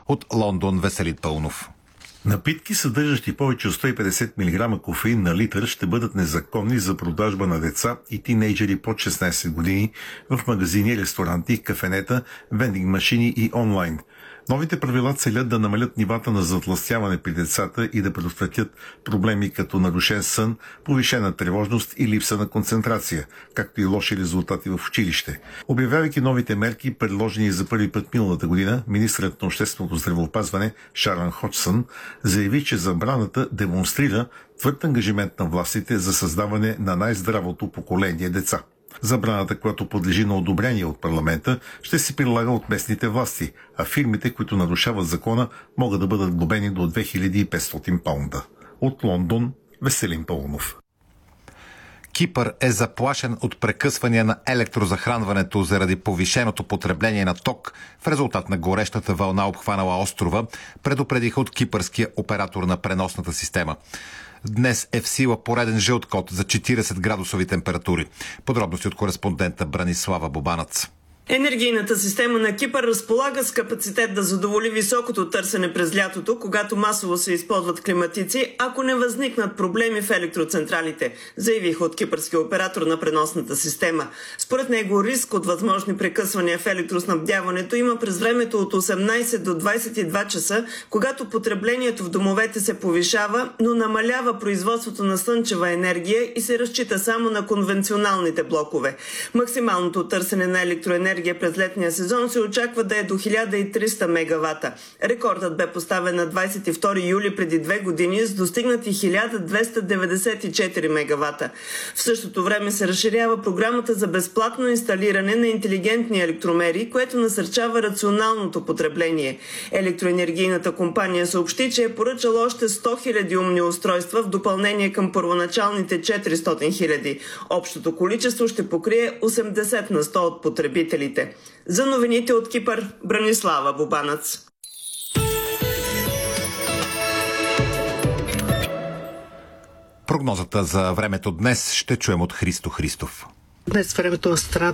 От Лондон Веселин Паунов. Напитки, съдържащи повече от 150 мг кофеин на литър, ще бъдат незаконни за продажба на деца и тинейджери под 16 години в магазини, ресторанти, кафенета, вендинг машини и онлайн. Новите правила целят да намалят нивата на затлъстяване при децата и да предотвратят проблеми като нарушен сън, повишена тревожност и липса на концентрация, както и лоши резултати в училище. Обявявайки новите мерки, предложени за първи път миналата година, министърът на общественото здравеопазване Шарън Ходжсън заяви, че забраната демонстрира твърд ангажимент на властите за създаване на най-здравото поколение деца. Забраната, която подлежи на одобрение от парламента, ще се прилага от местните власти, а фирмите, които нарушават закона, могат да бъдат глобени до 2500 паунда. От Лондон Веселин Паунов. Кипър е заплашен от прекъсвания на електрозахранването заради повишеното потребление на ток в резултат на горещата вълна, обхванала острова, предупредиха от кипърския оператор на преносната система. Днес е в сила пореден жълт код за 40 градусови температури. Подробности от кореспондента Бранислава Бобанац. Енергийната система на Кипър разполага с капацитет да задоволи високото търсене през лятото, когато масово се използват климатици, ако не възникнат проблеми в електроцентралите, заявиха от кипърския оператор на преносната система. Според него риск от възможни прекъсвания в електроснабдяването има през времето от 18 до 22 часа, когато потреблението в домовете се повишава, но намалява производството на слънчева енергия и се разчита само на конвенционалните блокове. Максималното търсене на електроенергия през летния сезон се очаква да е до 1300 мегавата. Рекордът бе поставен на 22 юли преди 2 години с достигнати 1294 мегавата. В същото време се разширява програмата за безплатно инсталиране на интелигентни електромери, което насърчава рационалното потребление. Електроенергийната компания съобщи, че е поръчала още 100 000 умни устройства в допълнение към първоначалните 400 000. Общото количество ще покрие 80 на 100 от потребителите. За новините от Кипър, Бранислава Бобанац. Прогнозата за времето днес ще чуем от Христо Христов. Днес времето в страната